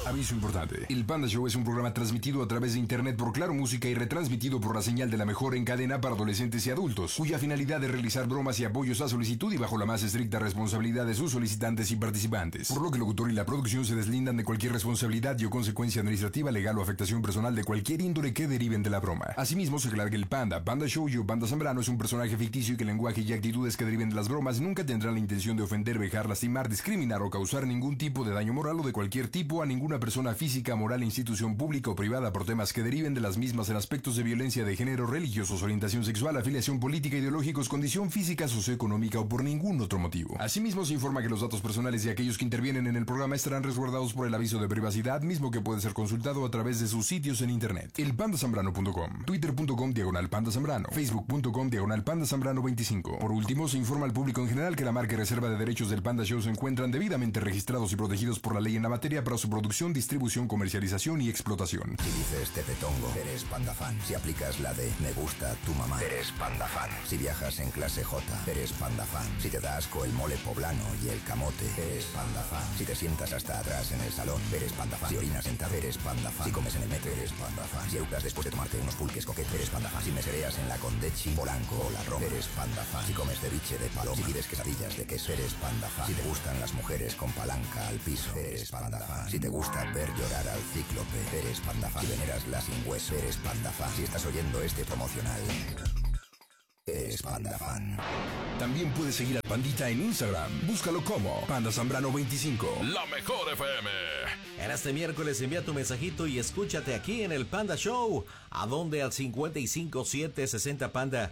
Aviso importante. El Panda Show es un programa transmitido a través de internet por Claro Música y retransmitido por la señal de la mejor en cadena para adolescentes y adultos, cuya finalidad es realizar bromas y apoyos a solicitud y bajo la más estricta responsabilidad de sus solicitantes y participantes. Por lo que el locutor y la producción se deslindan de cualquier responsabilidad y o consecuencia administrativa, legal o afectación personal de cualquier índole que deriven de la broma. Asimismo, se aclara que el Panda Show y Panda Zambrano es un personaje ficticio y que el lenguaje y actitudes que deriven de las bromas nunca tendrán la intención de ofender, vejar, lastimar, discriminar o causar ningún tipo de daño moral o de cualquier tipo a ninguna persona física, moral, institución pública o privada por temas que deriven de las mismas en aspectos de violencia de género, religiosos, orientación sexual, afiliación política, ideológicos, condición física, socioeconómica o por ningún otro motivo. Asimismo, se informa que los datos personales de aquellos que intervienen en el programa estarán resguardados por el aviso de privacidad, mismo que puede ser consultado a través de sus sitios en internet. Elpandasambrano.com, twitter.com/pandazambrano, facebook.com/pandazambrano25. Por último, se informa al público en general que la marca y reserva de derechos del Panda Show se encuentran debidamente registrados y protegidos por la ley en la materia para su producción, distribución, comercialización y explotación. Si dices tepetongo, eres panda fan. Si aplicas la de me gusta tu mamá, eres panda fan. Si viajas en clase J, eres panda fan. Si te da asco el mole poblano y el camote, eres panda fan. Si te sientas hasta atrás en el salón, eres panda fan. Si orinas sentado, eres panda fan. Si comes en el metro, eres panda fan. Si eructas después de tomarte unos pulques coquetes, eres panda fan. Si mesereas en la Condechi, Polanco o la Roma, eres panda fan. Si comes ceviche de paloma, si pides quesadillas de queso, eres panda fan. Si te gustan las mujeres con palanca al piso, eres panda fan. Si te gusta ver llorar al cíclope, eres panda fan. Si veneras la sin hueso, eres panda fan. Si estás oyendo este promocional, eres panda fan. También puedes seguir al Pandita en Instagram. Búscalo como Panda Zambrano 25. La mejor FM. En este miércoles envía tu mensajito y escúchate aquí en el Panda Show. ¿A dónde? Al 55760 Panda.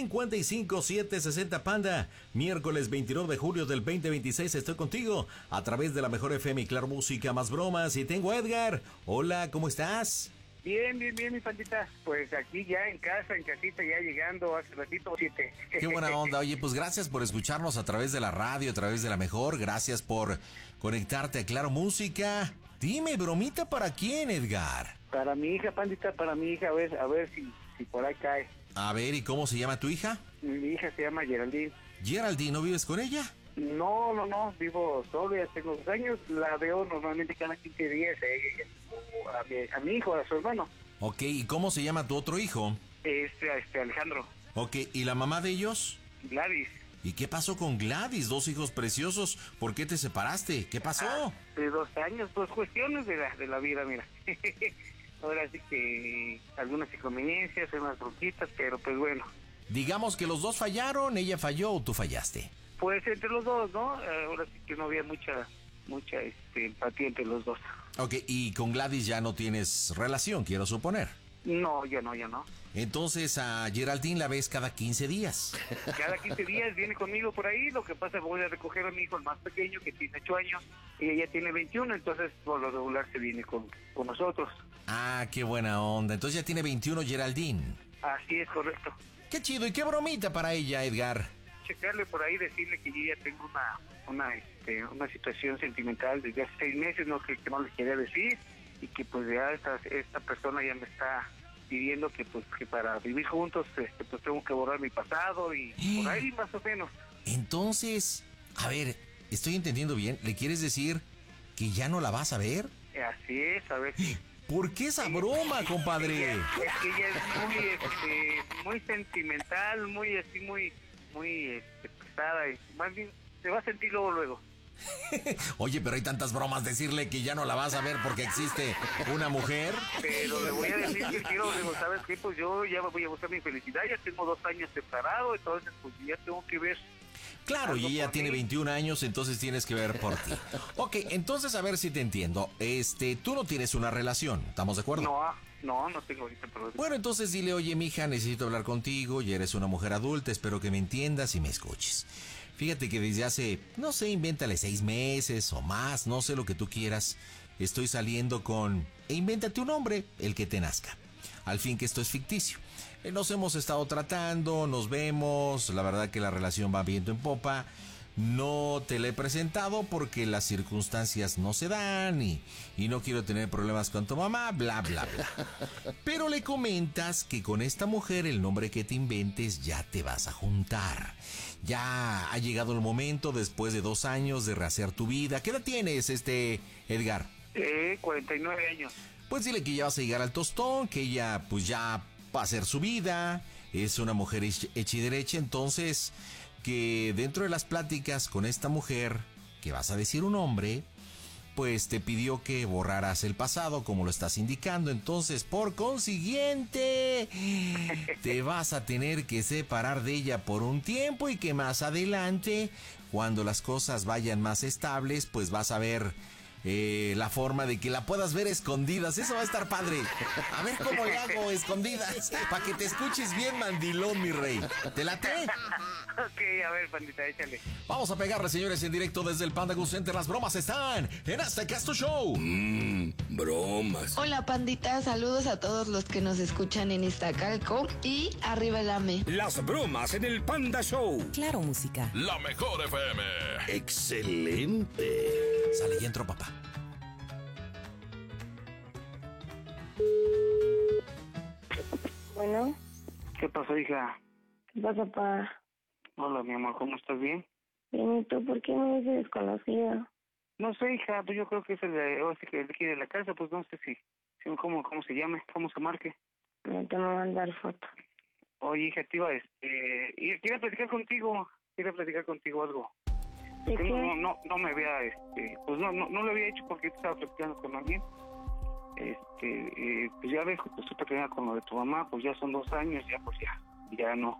55760 Panda. Miércoles 29 de julio del 2026 estoy contigo a través de la mejor FM y Claro Música, más bromas. Y tengo a Edgar. Hola, ¿cómo estás? Bien, mi pandita. Pues aquí ya en casa, en casita, ya llegando hace ratito, 7. Qué buena onda. Oye, pues gracias por escucharnos a través de la radio, a través de la mejor. Gracias por conectarte a Claro Música. Dime, bromita, ¿para quién, Edgar? Para mi hija, pandita, para mi hija, a ver si por ahí cae. A ver, ¿y cómo se llama tu hija? Mi hija se llama Geraldine. Geraldine, ¿no vives con ella? No, vivo solo, ya tengo 2 años, la veo normalmente cada 15 días a mi hijo, a su hermano. Ok, ¿y cómo se llama tu otro hijo? Alejandro. Ok, ¿y la mamá de ellos? Gladys. ¿Y qué pasó con Gladys? 2 hijos preciosos, ¿por qué te separaste? ¿Qué pasó? De 2 años, pues cuestiones de la vida, mira. Ahora sí que algunas inconveniencias, unas bronquitas, pero pues bueno. Digamos que los dos fallaron, ella falló o tú fallaste. Pues entre los dos, ¿no? Ahora sí que no había mucha empatía entre los dos. Ok, y con Gladys ya no tienes relación, quiero suponer. No, ya no. Entonces a Geraldine la ves cada 15 días. Cada 15 días viene conmigo por ahí, lo que pasa es que voy a recoger a mi hijo, el más pequeño, que tiene 8 años, y ella tiene 21, entonces por lo regular se viene con nosotros. Ah, qué buena onda, entonces ya tiene 21 Geraldine. Así es, correcto. Qué chido, y qué bromita para ella, Edgar. Checarle por ahí, decirle que yo ya tengo una situación sentimental desde hace 6 meses, no que no le quería decir, y que pues ya esta persona ya me está pidiendo que para vivir juntos pues tengo que borrar mi pasado y por ahí más o menos. Entonces, a ver, estoy entendiendo bien, ¿le quieres decir que ya no la vas a ver? Así es, a ver si... ¿Por qué esa broma, compadre? Es que ella es muy sentimental, muy pesada, y más bien se va a sentir luego. Oye, pero hay tantas bromas, decirle que ya no la vas a ver porque existe una mujer. Pero le voy a decir que quiero, ¿sabes qué? Pues yo ya voy a buscar mi felicidad, ya tengo 2 años separado, entonces pues ya tengo que ver. Claro, y ella tiene 21 años, entonces tienes que ver por ti. Ok, entonces a ver si te entiendo. Tú no tienes una relación, ¿estamos de acuerdo? No tengo ahorita problema. Bueno, entonces dile, oye, mija, necesito hablar contigo, ya eres una mujer adulta, espero que me entiendas y me escuches. Fíjate que desde hace, no sé, invéntale 6 meses o más, no sé lo que tú quieras. Estoy saliendo e invéntate un nombre, el que te nazca. Al fin que esto es ficticio. Nos hemos estado tratando, nos vemos, la verdad que la relación va viento en popa. No te la he presentado porque las circunstancias no se dan y no quiero tener problemas con tu mamá, bla, bla, bla. Pero le comentas que con esta mujer, el nombre que te inventes, ya te vas a juntar. Ya ha llegado el momento, después de 2 años, de rehacer tu vida. ¿Qué edad tienes, Edgar? 49 años. Pues dile que ya vas a llegar al tostón, que ella pues ya va a hacer su vida, es una mujer hecha y derecha, entonces que dentro de las pláticas con esta mujer, que vas a decir un hombre, pues te pidió que borraras el pasado como lo estás indicando, entonces por consiguiente te vas a tener que separar de ella por un tiempo y que más adelante, cuando las cosas vayan más estables, pues vas a ver la forma de que la puedas ver escondidas. Eso va a estar padre. A ver cómo le hago escondidas para que te escuches bien mandilón, mi rey. ¿Te late? Ok, a ver, pandita, échale. Vamos a pegarle, señores, en directo desde el Panda Go Center. Las bromas están en Este Casto Show. Bromas. Hola, pandita, saludos a todos los que nos escuchan en Iztacalco y arriba el AME. Las bromas en el Panda Show. Claro, música. La mejor FM. Excelente. Sale y entro, papá. Bueno, ¿Qué pasó, hija? ¿qué pasa, papá? Hola, mi amor, ¿cómo estás? ¿Bien? Bien, ¿y tú por qué me dices desconocida? No sé, hija, pues yo creo que es el de aquí de la casa, pues no sé si cómo se llame, cómo se marque. Me te voy a mandar foto. Oye, hija, te iba, quiero platicar contigo algo. ¿De Que qué? no me había, pues no lo había hecho porque estaba platicando con alguien. Pues ya ves, pues tú te quedas con lo de tu mamá, pues ya son 2 años, ya pues ya no,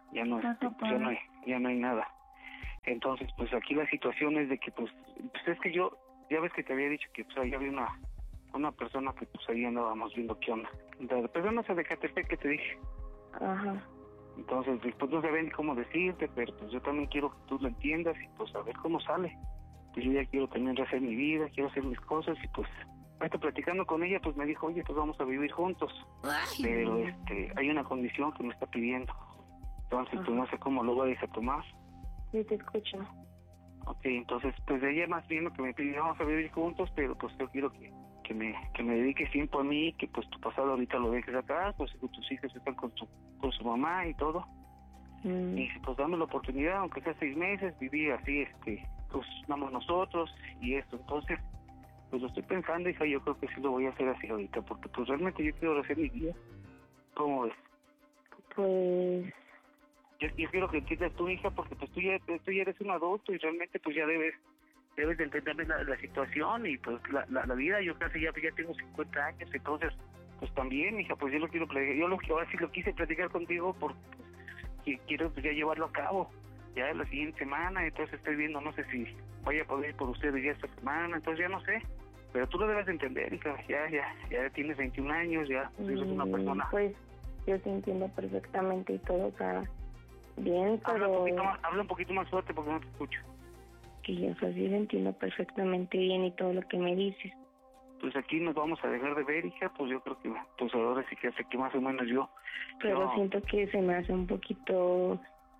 ya no hay nada. Entonces, pues aquí la situación es de que, pues es que yo, ya ves que te había dicho que pues ahí había una persona que pues ahí andábamos viendo qué onda. La persona esa de Catepec que te dije. Ajá. Entonces, pues no sabía ni cómo decirte, pero pues yo también quiero que tú lo entiendas y pues a ver cómo sale. Pues yo ya quiero también hacer mi vida, quiero hacer mis cosas y pues ahorita platicando con ella, pues me dijo, oye, pues vamos a vivir juntos. Pero hay una condición que me está pidiendo. Entonces, pues no sé cómo lo vayas a tomar. Sí, te escucho. Ok, entonces, pues de ella más bien lo que me pidió, vamos a vivir juntos, pero pues yo quiero que me dediques tiempo a mí, que pues tu pasado ahorita lo dejes acá, pues que tus hijos están con su mamá y todo. Y pues dame la oportunidad, aunque sea 6 meses, vivir así, pues vamos nosotros y esto. Entonces, pues lo estoy pensando, hija, yo creo que sí lo voy a hacer así ahorita, porque pues realmente yo quiero hacer mi vida. ¿Cómo ves? Pues, Yo quiero que entiendas tu hija, porque pues tú ya eres un adulto y realmente pues ya debes de entender la situación y pues la vida. Yo casi ya tengo 50 años, entonces pues también, hija, pues yo lo quiero platicar. Yo ahora sí lo quise platicar contigo porque pues, quiero pues ya llevarlo a cabo ya la siguiente semana. Entonces estoy viendo, no sé si vaya a poder ir por ustedes ya esta semana, entonces ya no sé, pero tú lo debes de entender, hija. Ya tienes 21 años, ya pues, eres una persona. pues, yo te entiendo perfectamente y todo está bien, pero Habla un poquito más fuerte porque no te escucho. que yo sí te entiendo perfectamente bien y todo lo que me dices. Pues aquí nos vamos a dejar de ver, hija, pues yo creo que pues ahora sí que hace que más o menos Pero no. siento que se me hace un poquito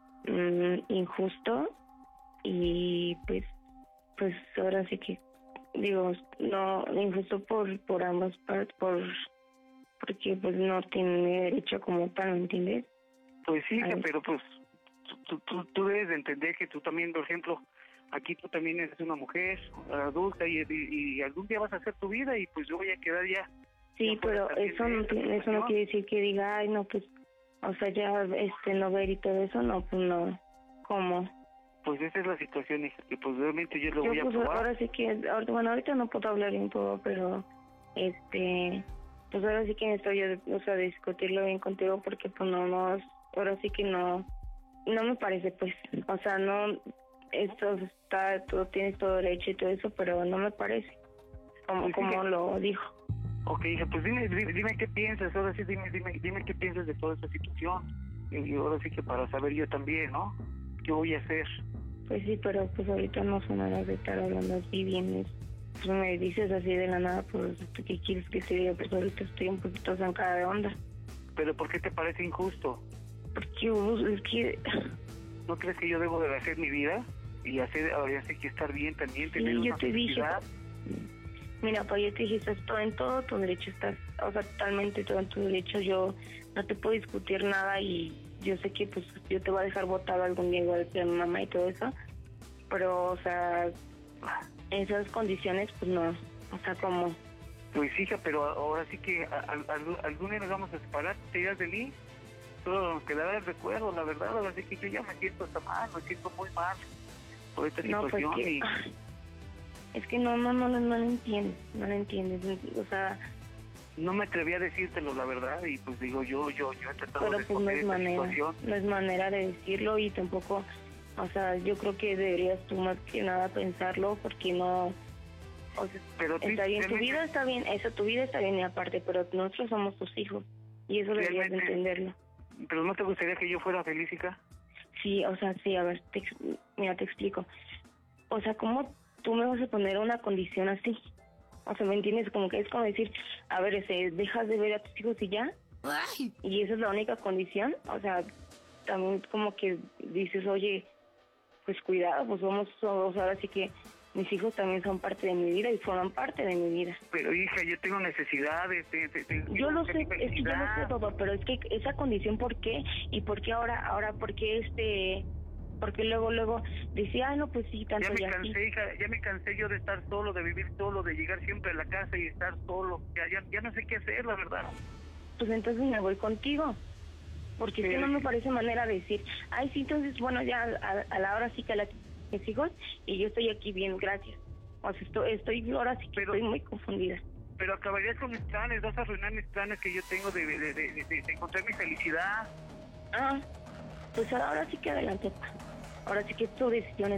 injusto y pues ahora sí que digo, no injusto por ambas partes, porque pues no tiene derecho como tal, ¿me entiendes? Pues sí, hija, Ay. pero pues tú debes de entender que tú también, por ejemplo, aquí tú también eres una mujer adulta y algún día vas a hacer tu vida y pues yo voy a quedar ya. Sí, ya pero fuera eso no también de esta no situación. quiere decir que diga, ay, no, pues, o sea, ya no ver y todo eso, no, pues no, ¿cómo? Pues esa es la situación, hija, que pues realmente yo lo Yo voy a pues probar. ahora sí que, ahorita no puedo hablar bien todo, pero pues ahora sí que necesito yo, o sea, discutirlo bien contigo porque pues no, ahora sí que no me parece, pues, o sea, no, esto tú tienes todo derecho y todo eso, pero no me parece, Pues sí, como que- lo dijo. Ok, hija, pues dime qué piensas, ahora sí dime qué piensas de toda esta situación. Y ahora sí que para saber yo también, ¿no? ¿Qué voy a hacer? Pues sí, pero pues ahorita no son horas de estar hablando así bien. Pues me dices así de la nada, pues, ¿qué quieres que te diga? Pues ahorita estoy un poquito zancada de onda. ¿Pero por qué te parece injusto? Porque es que... ¿No crees que yo debo de hacer mi vida? Y ahora sí que estar bien también, tener Sí, yo una te dije, felicidad? mira, pues yo te dije, estás en todo tu derecho, estás, o sea, totalmente todo en tu derecho. Yo no te puedo discutir nada y yo sé que pues yo te voy a dejar botado algún día igual que a mi mamá y todo eso. Pero, o sea, en esas condiciones, pues no, O sea, ¿cómo? Pues hija, pero ahora sí que algún día nos vamos a separar, te dirás de mí. Todo nos quedará el recuerdo, la verdad. Ahora sí que yo ya me siento hasta mal, me siento muy mal por esta situación. Pues es que no lo entiendes, o sea... No me atreví a decírtelo, la verdad, y pues digo, yo he tratado pero de pues no es situación. No es manera de decirlo, y tampoco, o sea, yo creo que deberías tú más que nada pensarlo, porque no, o sea, pero está bien, tu vida está bien, tu vida está bien y aparte, pero nosotros somos tus hijos, y eso deberías de entenderlo. ¿Pero no te gustaría que yo fuera feliz, hija? Sí, o sea, sí, a ver, mira, te explico. O sea, ¿cómo tú me vas a poner una condición así? O sea, ¿me entiendes? Como que es como decir, a ver, dejas de ver a tus hijos y ya. Ay. Y esa es la única condición. O sea, también como que dices, oye, pues cuidado, pues somos ahora sí que mis hijos también son parte de mi vida y forman parte de mi vida. Pero hija, yo tengo necesidades. Yo lo sé, es que yo lo sé todo, pero es que esa condición, ¿por qué? Y por qué ahora, por qué porque luego decía, ay no, pues sí, tanto ya me cansé, hija, ya me cansé yo de estar solo, de vivir solo, de llegar siempre a la casa y estar solo. Ya no sé qué hacer, la verdad. Pues entonces me voy contigo, porque es que no me parece manera de decir, ay sí, entonces bueno, ya a la hora sí que mis hijos, y yo estoy aquí bien, gracias. O sea, estoy ahora sí que estoy muy confundida. Pero acabarías con mis planes, vas a arruinar mis planes que yo tengo de encontrar mi felicidad. Pues ahora sí que adelante, ahora sí que es tu decisión.